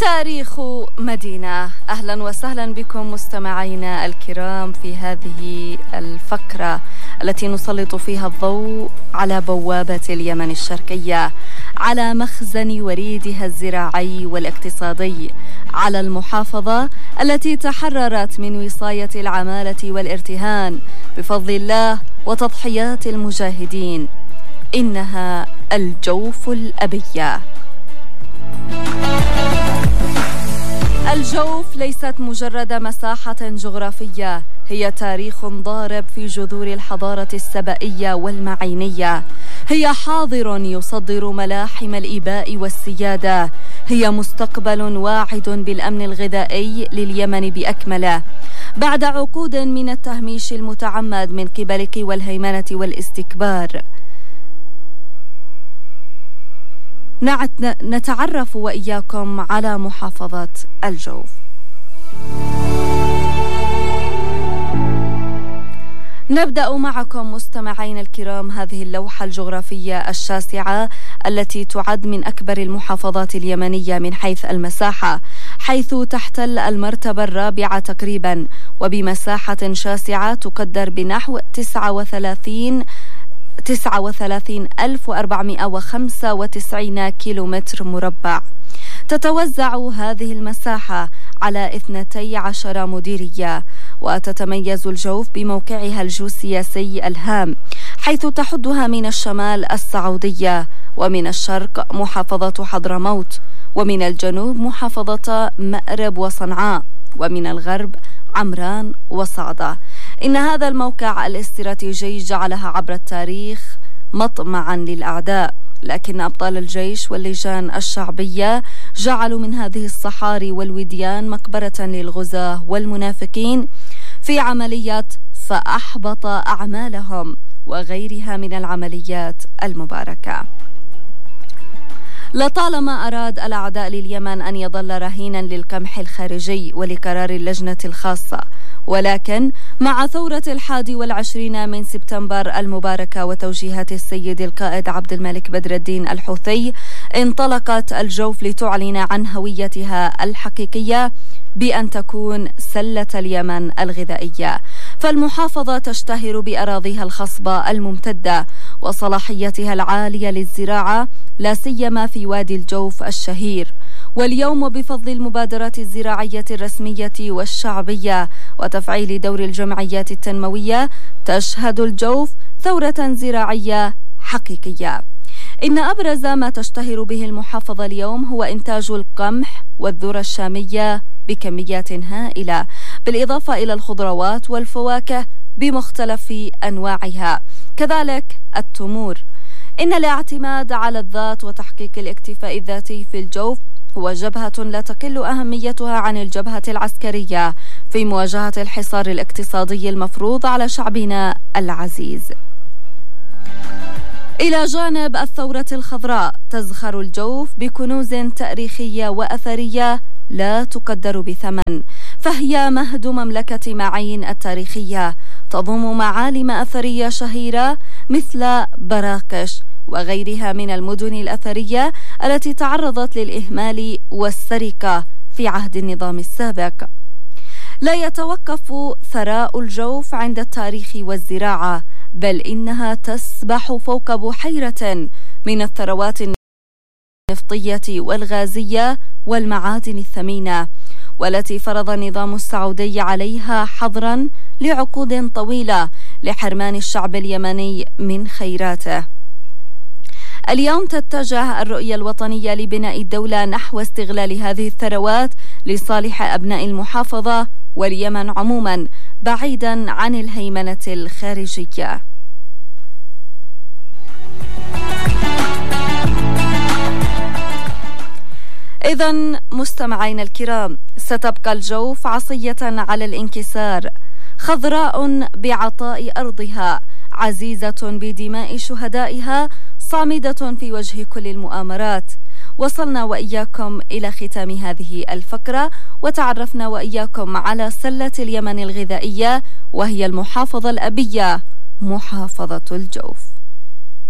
تاريخ مدينة. أهلا وسهلا بكم مستمعينا الكرام في هذه الفقرة التي نسلط فيها الضوء على بوابة اليمن الشرقية، على مخزن وريدها الزراعي والاقتصادي، على المحافظة التي تحررت من وصاية العمالة والارتهان بفضل الله وتضحيات المجاهدين. إنها الجوف الأبية. الجوف ليست مجرد مساحة جغرافية، هي تاريخ ضارب في جذور الحضارة السبائية والمعينية، هي حاضر يصدر ملاحم الإباء والسيادة، هي مستقبل واعد بالأمن الغذائي لليمن بأكمله. بعد عقود من التهميش المتعمد من قبلك والهيمنة والاستكبار، نتعرف وإياكم على محافظة الجوف. نبدأ معكم مستمعين الكرام هذه اللوحة الجغرافية الشاسعة التي تعد من أكبر المحافظات اليمنية من حيث المساحة، حيث تحتل المرتبة الرابعة تقريبا، وبمساحة شاسعة تقدر بنحو 39,495 كيلومتر مربع. تتوزع هذه المساحة على 12 مديرية، وتتميز الجوف بموقعها الجيوسياسي الهام، حيث تحدها من الشمال السعودية، ومن الشرق محافظة حضرموت، ومن الجنوب محافظة مأرب وصنعاء، ومن الغرب عمران وصعدة. إن هذا الموقع الاستراتيجي جعلها عبر التاريخ مطمعا للأعداء، لكن أبطال الجيش واللجان الشعبية جعلوا من هذه الصحاري والوديان مقبرة للغزاة والمنافقين في عملية فأحبط أعمالهم وغيرها من العمليات المباركة. لطالما أراد الأعداء لليمن أن يظل رهينا للقمح الخارجي ولقرار اللجنة الخاصة، ولكن مع ثورة 21 من سبتمبر المباركة وتوجيهات السيد القائد عبد الملك بدر الدين الحوثي، انطلقت الجوف لتعلن عن هويتها الحقيقية بأن تكون سلة اليمن الغذائية. فالمحافظة تشتهر بأراضيها الخصبة الممتدة وصلاحيتها العالية للزراعة، لا سيما في وادي الجوف الشهير. واليوم بفضل المبادرات الزراعية الرسمية والشعبية وتفعيل دور الجمعيات التنموية، تشهد الجوف ثورة زراعية حقيقية. إن أبرز ما تشتهر به المحافظة اليوم هو إنتاج القمح والذرة الشامية بكميات هائلة، بالإضافة إلى الخضروات والفواكه بمختلف أنواعها، كذلك التمور. إن الاعتماد على الذات وتحقيق الاكتفاء الذاتي في الجوف هو جبهة لا تقل أهميتها عن الجبهة العسكرية في مواجهة الحصار الاقتصادي المفروض على شعبنا العزيز. إلى جانب الثورة الخضراء، تزخر الجوف بكنوز تاريخية وأثرية لا تقدر بثمن، فهي مهد مملكة معين التاريخية، تضم معالم أثرية شهيرة مثل براقش وغيرها من المدن الأثرية التي تعرضت للإهمال والسرقة في عهد النظام السابق. لا يتوقف ثراء الجوف عند التاريخ والزراعة، بل إنها تسبح فوق بحيرة من الثروات النفطية والغازية والمعادن الثمينة، والتي فرض النظام السعودي عليها حظرا لعقود طويلة لحرمان الشعب اليمني من خيراته. اليوم تتجه الرؤية الوطنية لبناء الدولة نحو استغلال هذه الثروات لصالح أبناء المحافظة واليمن عموما، بعيدا عن الهيمنة الخارجية. إذن مستمعين الكرام، ستبقى الجوف عصية على الانكسار، خضراء بعطاء أرضها، عزيزة بدماء شهدائها، صامدة في وجه كل المؤامرات. وصلنا وإياكم إلى ختام هذه الفقرة، وتعرفنا وإياكم على سلة اليمن الغذائية، وهي المحافظة الأبية محافظة الجوف.